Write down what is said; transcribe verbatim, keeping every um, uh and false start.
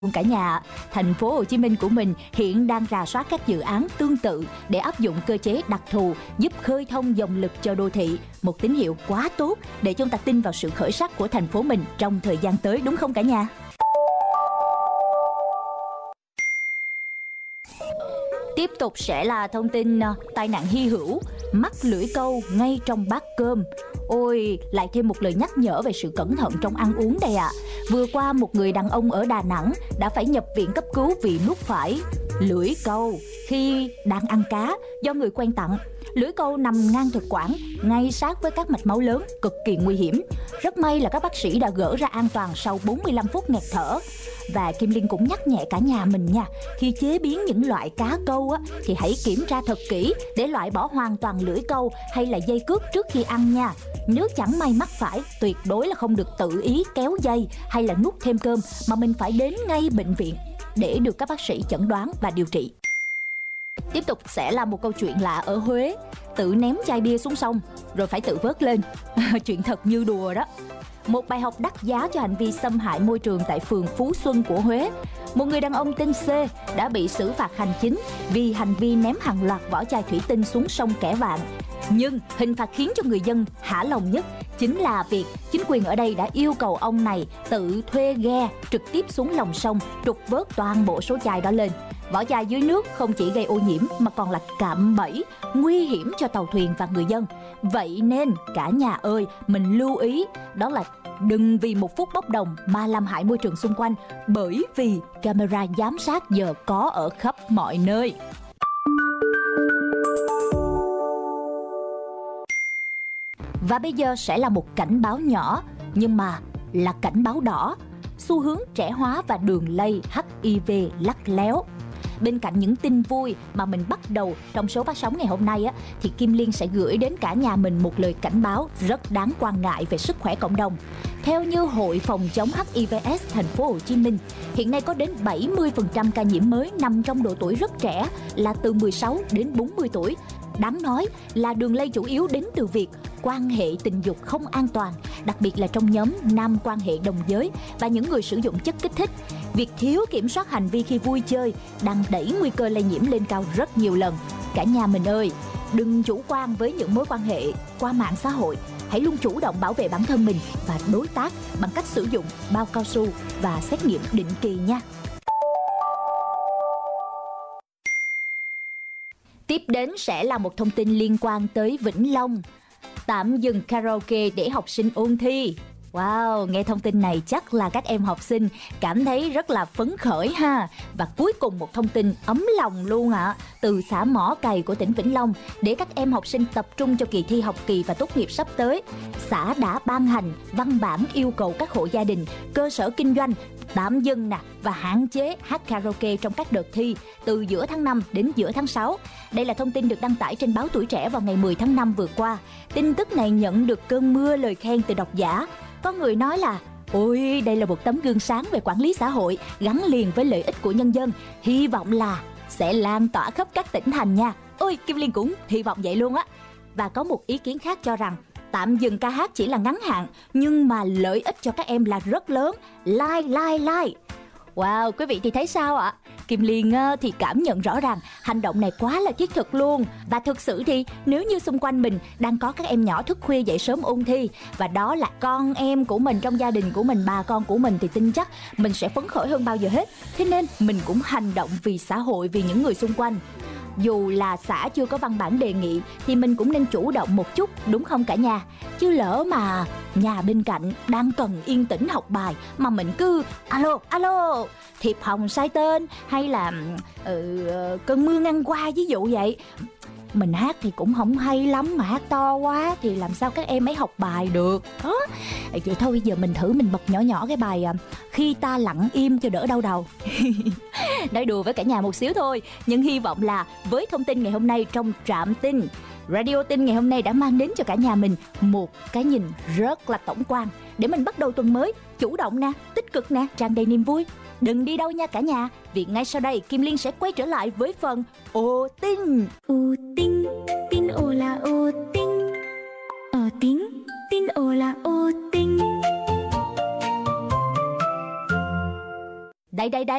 Cả nhà, thành phố Hồ Chí Minh của mình hiện đang rà soát các dự án tương tự để áp dụng cơ chế đặc thù giúp khơi thông dòng lực cho đô thị. Một tín hiệu quá tốt để chúng ta tin vào sự khởi sắc của thành phố mình trong thời gian tới, đúng không cả nhà? Tiếp tục sẽ là thông tin uh, tai nạn hy hữu, mắc lưỡi câu ngay trong bát cơm. Ôi, lại thêm một lời nhắc nhở về sự cẩn thận trong ăn uống đây ạ. À. Vừa qua một người đàn ông ở Đà Nẵng đã phải nhập viện cấp cứu vì nuốt phải lưỡi câu khi đang ăn cá do người quen tặng. Lưỡi câu nằm ngang thực quản, ngay sát với các mạch máu lớn, cực kỳ nguy hiểm. Rất may là các bác sĩ đã gỡ ra an toàn sau bốn mươi lăm phút nghẹt thở. Và Kim Liên cũng nhắc nhẹ cả nhà mình nha, khi chế biến những loại cá câu á, thì hãy kiểm tra thật kỹ để loại bỏ hoàn toàn lưỡi câu hay là dây cước trước khi ăn nha. Nếu chẳng may mắc phải, tuyệt đối là không được tự ý kéo dây hay là nuốt thêm cơm, mà mình phải đến ngay bệnh viện để được các bác sĩ chẩn đoán và điều trị. Tiếp tục sẽ là một câu chuyện lạ ở Huế. Tự ném chai bia xuống sông rồi phải tự vớt lên. Chuyện thật như đùa đó. Một bài học đắt giá cho hành vi xâm hại môi trường tại phường Phú Xuân của Huế. Một người đàn ông tên C đã bị xử phạt hành chính vì hành vi ném hàng loạt vỏ chai thủy tinh xuống sông Kẻ Vạn. Nhưng hình phạt khiến cho người dân hả lòng nhất chính là việc chính quyền ở đây đã yêu cầu ông này tự thuê ghe trực tiếp xuống lòng sông trục vớt toàn bộ số chai đó lên. Vỏ chai dưới nước không chỉ gây ô nhiễm mà còn là cạm bẫy, nguy hiểm cho tàu thuyền và người dân. Vậy nên cả nhà ơi, mình lưu ý đó là đừng vì một phút bốc đồng mà làm hại môi trường xung quanh, bởi vì camera giám sát giờ có ở khắp mọi nơi. Và bây giờ sẽ là một cảnh báo nhỏ, nhưng mà là cảnh báo đỏ. Xu hướng trẻ hóa và đường lây H I V lắt léo. Bên cạnh những tin vui mà mình bắt đầu trong số phát sóng ngày hôm nay á, thì Kim Liên sẽ gửi đến cả nhà mình một lời cảnh báo rất đáng quan ngại về sức khỏe cộng đồng. Theo như Hội phòng chống H I V S thành phố Hồ Chí Minh, hiện nay có đến bảy mươi phần trăm ca nhiễm mới nằm trong độ tuổi rất trẻ là từ mười sáu đến bốn mươi tuổi. Đáng nói là đường lây chủ yếu đến từ việc quan hệ tình dục không an toàn, đặc biệt là trong nhóm nam quan hệ đồng giới và những người sử dụng chất kích thích. Việc thiếu kiểm soát hành vi khi vui chơi đang đẩy nguy cơ lây nhiễm lên cao rất nhiều lần. Cả nhà mình ơi, đừng chủ quan với những mối quan hệ qua mạng xã hội. Hãy luôn chủ động bảo vệ bản thân mình và đối tác bằng cách sử dụng bao cao su và xét nghiệm định kỳ nha. Tiếp đến sẽ là một thông tin liên quan tới Vĩnh Long. Tạm dừng karaoke để học sinh ôn thi. Wow, nghe thông tin này chắc là các em học sinh cảm thấy rất là phấn khởi ha. Và cuối cùng một thông tin ấm lòng luôn ạ, à, từ xã Mỏ Cày của tỉnh Vĩnh Long. Để các em học sinh tập trung cho kỳ thi học kỳ và tốt nghiệp sắp tới, xã đã ban hành văn bản yêu cầu các hộ gia đình, cơ sở kinh doanh tạm dừng nè và hạn chế hát karaoke trong các đợt thi từ giữa tháng năm đến giữa tháng sáu. Đây là thông tin được đăng tải trên báo Tuổi Trẻ vào ngày mười tháng năm vừa qua. Tin tức này nhận được cơn mưa lời khen từ độc giả. Có người nói là ôi, đây là một tấm gương sáng về quản lý xã hội gắn liền với lợi ích của nhân dân. Hy vọng là sẽ lan tỏa khắp các tỉnh thành nha. Ôi, Kim Liên cũng hy vọng vậy luôn á. Và có một ý kiến khác cho rằng tạm dừng ca hát chỉ là ngắn hạn, nhưng mà lợi ích cho các em là rất lớn. Like, like, like. Wow, quý vị thì thấy sao ạ? Kim Liên thì cảm nhận rõ ràng hành động này quá là thiết thực luôn. Và thực sự thì nếu như xung quanh mình đang có các em nhỏ thức khuya dậy sớm ôn thi, và đó là con em của mình trong gia đình của mình, bà con của mình, thì tin chắc mình sẽ phấn khởi hơn bao giờ hết. Thế nên mình cũng hành động vì xã hội, vì những người xung quanh. Dù là xã chưa có văn bản đề nghị thì mình cũng nên chủ động một chút, đúng không cả nhà? Chứ lỡ mà nhà bên cạnh đang cần yên tĩnh học bài mà mình cứ alo alo thiệp hồng sai tên, hay là ừ, cơn mưa ngang qua ví dụ vậy, mình hát thì cũng không hay lắm, mà hát to quá thì làm sao các em ấy học bài được đó. Vậy thôi bây giờ mình thử mình bật nhỏ nhỏ cái bài Khi Ta Lặng Im cho đỡ đau đầu. Nói đùa với cả nhà một xíu thôi, nhưng hy vọng là với thông tin ngày hôm nay trong Trạm Tin, Radio Tin ngày hôm nay đã mang đến cho cả nhà mình một cái nhìn rất là tổng quan để mình bắt đầu tuần mới chủ động nè, tích cực nè, tràn đầy niềm vui. Đừng đi đâu nha cả nhà, vì ngay sau đây Kim Liên sẽ quay trở lại với phần Ô Tin. Ô Tin, tin ô là ô tin. Ô Tin, tin ô là ô tin. đây đây đây.